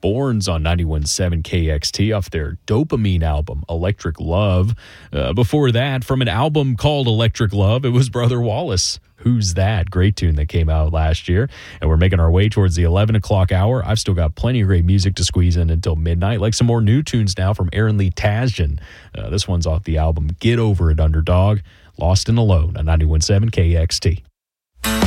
Borns on 91.7 KXT off their Dopamine album, Electric Love. Before that, from an album called Electric Love, it was Brother Wallace. Who's That? Great tune that came out last year. And we're making our way towards the 11 o'clock hour. I've still got plenty of great music to squeeze in until midnight, like some more new tunes now from Aaron Lee Tasjan. This one's off the album Get Over It, Underdog. Lost and Alone on 91.7 KXT.